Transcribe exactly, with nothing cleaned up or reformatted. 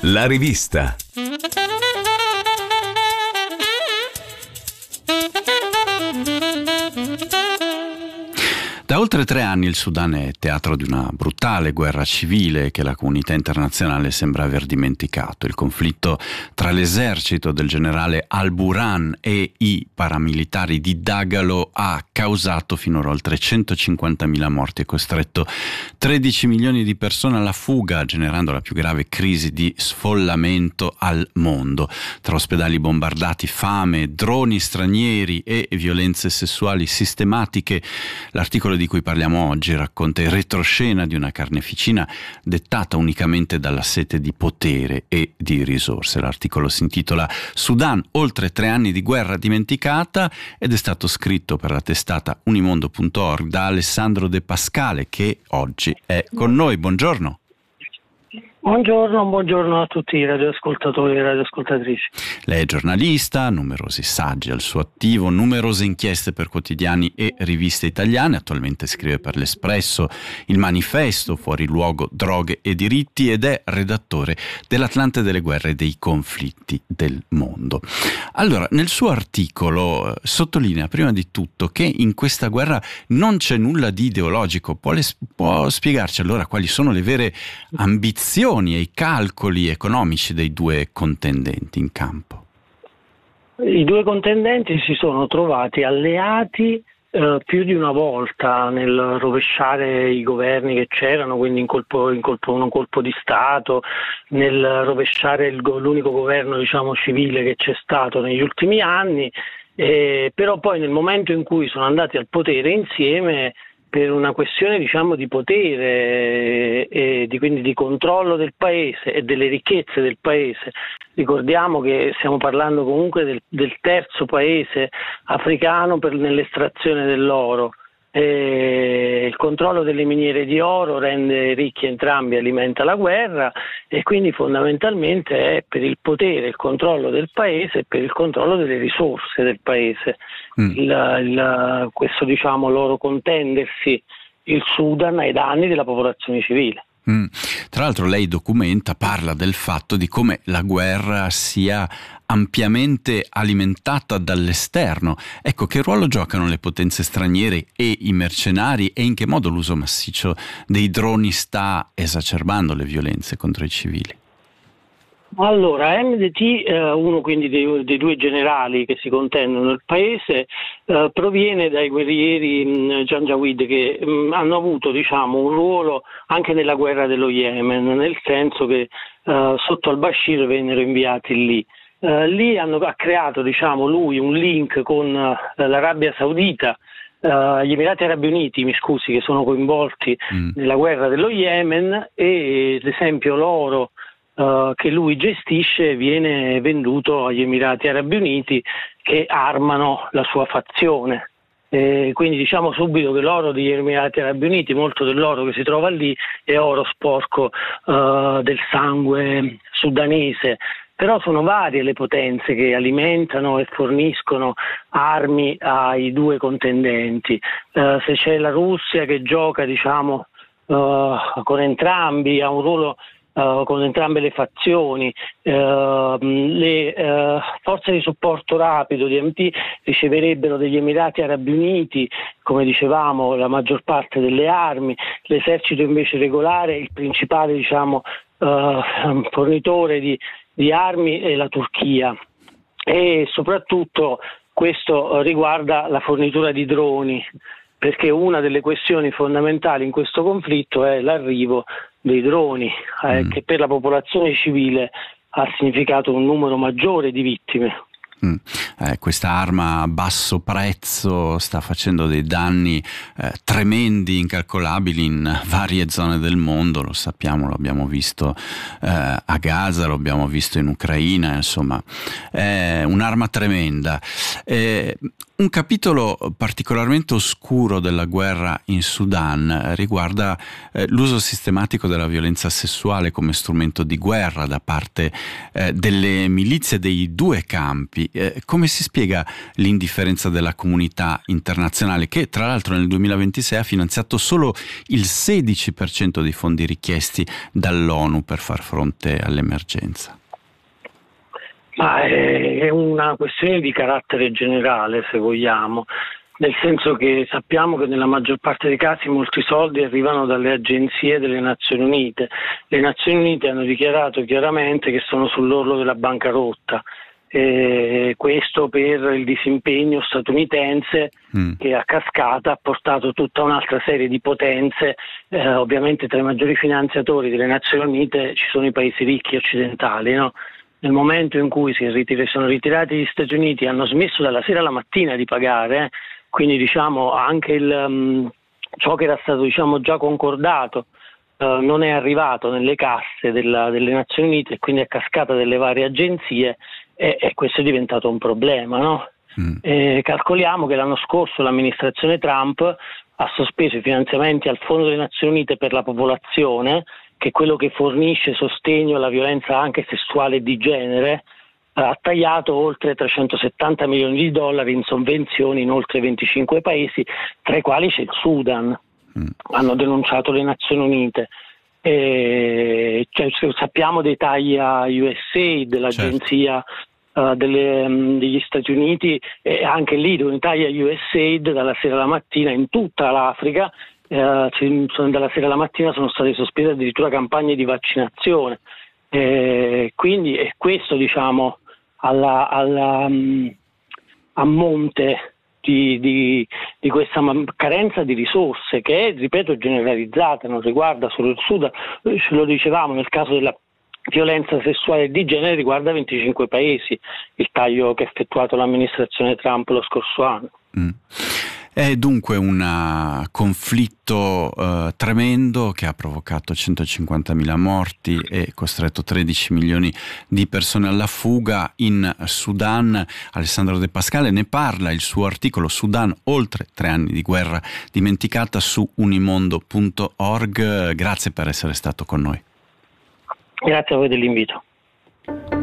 La rivista. Da oltre tre anni il Sudan è teatro di una brutale guerra civile che la comunità internazionale sembra aver dimenticato. Il conflitto tra l'esercito del generale al-Burhan e i paramilitari di Dagalo ha causato finora oltre centocinquantamila morti e costretto tredici milioni di persone alla fuga, generando la più grave crisi di sfollamento al mondo. Tra ospedali bombardati, fame, droni stranieri e violenze sessuali sistematiche, l'articolo di cui parliamo oggi racconta il retroscena di una carneficina dettata unicamente dalla sete di potere e di risorse. L'articolo si intitola Sudan, oltre tre anni di guerra dimenticata, ed è stato scritto per la testata unimondo punto org da Alessandro De Pascale, che oggi è con noi. Buongiorno. Buongiorno, buongiorno a tutti i radioascoltatori e radioascoltatrici. Lei è giornalista, numerosi saggi al suo attivo, numerose inchieste per quotidiani e riviste italiane. Attualmente scrive per l'Espresso, Il Manifesto, Fuori Luogo, Droghe e Diritti, ed è redattore dell'Atlante delle guerre e dei conflitti del mondo. Allora, nel suo articolo eh, sottolinea prima di tutto che in questa guerra non c'è nulla di ideologico. Può, le, può spiegarci allora quali sono le vere ambizioni e i calcoli economici dei due contendenti in campo? I due contendenti si sono trovati alleati eh, più di una volta nel rovesciare i governi che c'erano, quindi in colpo, in colpo, un colpo di Stato, nel rovesciare il, l'unico governo, diciamo, civile che c'è stato negli ultimi anni, eh, però poi nel momento in cui sono andati al potere insieme, per una questione, diciamo, di potere e di, quindi di controllo del paese e delle ricchezze del paese. Ricordiamo che stiamo parlando comunque del, del terzo paese africano per, nell'estrazione dell'oro. E il controllo delle miniere di oro rende ricchi entrambi, alimenta la guerra, e quindi fondamentalmente è per il potere, il controllo del paese e per il controllo delle risorse del paese. Mm. Il, il, questo, diciamo, loro contendersi il Sudan ai danni della popolazione civile. Mm. Tra l'altro lei documenta, parla del fatto di come la guerra sia ampiamente alimentata dall'esterno. Ecco, che ruolo giocano le potenze straniere e i mercenari, e in che modo l'uso massiccio dei droni sta esacerbando le violenze contro i civili? Allora, M D T, eh, uno quindi dei, dei due generali che si contendono il paese, eh, proviene dai guerrieri mh, Janjaweed che mh, hanno avuto, diciamo, un ruolo anche nella guerra dello Yemen, nel senso che eh, sotto al-Bashir vennero inviati lì. Eh, lì hanno, ha creato, diciamo, lui un link con eh, l'Arabia Saudita, Uh, gli Emirati Arabi Uniti, mi scusi, che sono coinvolti mm. nella guerra dello Yemen, e ad esempio l'oro uh, che lui gestisce viene venduto agli Emirati Arabi Uniti, che armano la sua fazione. E quindi diciamo subito che l'oro degli Emirati Arabi Uniti, molto dell'oro che si trova lì, è oro sporco uh, del sangue sudanese. Però sono varie le potenze che alimentano e forniscono armi ai due contendenti. Uh, se c'è la Russia che gioca, diciamo, uh, con entrambi, ha un ruolo uh, con entrambe le fazioni, uh, le uh, forze di supporto rapido di M T riceverebbero dagli Emirati Arabi Uniti, come dicevamo, la maggior parte delle armi. L'esercito invece regolare, il principale, diciamo, uh, fornitore di di armi è la Turchia, e soprattutto questo riguarda la fornitura di droni, perché una delle questioni fondamentali in questo conflitto è l'arrivo dei droni, eh, mm. che per la popolazione civile ha significato un numero maggiore di vittime. Mm. Eh, questa arma a basso prezzo sta facendo dei danni eh, tremendi, incalcolabili in varie zone del mondo, lo sappiamo, lo abbiamo visto eh, a Gaza, lo abbiamo visto in Ucraina, insomma è un'arma tremenda. Eh, Un capitolo particolarmente oscuro della guerra in Sudan riguarda eh, l'uso sistematico della violenza sessuale come strumento di guerra da parte eh, delle milizie dei due campi. Eh, come si spiega l'indifferenza della comunità internazionale che, tra l'altro, nel duemilaventisei ha finanziato solo il sedici per cento dei fondi richiesti dall'ONU per far fronte all'emergenza? Ma è una questione di carattere generale, se vogliamo, nel senso che sappiamo che nella maggior parte dei casi molti soldi arrivano dalle agenzie delle Nazioni Unite. Le Nazioni Unite hanno dichiarato chiaramente che sono sull'orlo della bancarotta. Eh, questo per il disimpegno statunitense mm. che a cascata ha portato tutta un'altra serie di potenze. Eh, ovviamente tra i maggiori finanziatori delle Nazioni Unite ci sono i paesi ricchi occidentali, no? Nel momento in cui si ritir- sono ritirati gli Stati Uniti, hanno smesso dalla sera alla mattina di pagare, eh? Quindi diciamo anche il, um, ciò che era stato diciamo, già concordato uh, non è arrivato nelle casse della, delle Nazioni Unite e quindi è cascata delle varie agenzie e, e questo è diventato un problema, no? Mm. E calcoliamo che l'anno scorso l'amministrazione Trump ha sospeso i finanziamenti al Fondo delle Nazioni Unite per la popolazione, che è quello che fornisce sostegno alla violenza anche sessuale e di genere, ha tagliato oltre trecentosettanta milioni di dollari in sovvenzioni in oltre venticinque paesi, tra i quali c'è il Sudan. Mm. Hanno denunciato le Nazioni Unite. E, cioè, sappiamo dei tagli a U S A I D, dell'agenzia certo. uh, delle, um, degli Stati Uniti, e anche lì dove taglia U S A I D dalla sera alla mattina in tutta l'Africa. Eh, dalla sera alla mattina sono state sospese addirittura campagne di vaccinazione, eh, quindi è questo diciamo alla, alla, um, a monte di, di, di questa carenza di risorse che è, ripeto, generalizzata, non riguarda solo il Sud, ce lo dicevamo nel caso della violenza sessuale e di genere riguarda venticinque paesi, il taglio che ha effettuato l'amministrazione Trump lo scorso anno. Mm. È dunque un conflitto eh, tremendo che ha provocato centocinquantamila morti e costretto tredici milioni di persone alla fuga in Sudan. Alessandro De Pascale ne parla, il suo articolo Sudan, oltre tre anni di guerra dimenticata, su unimondo punto org. Grazie per essere stato con noi. Grazie a voi dell'invito.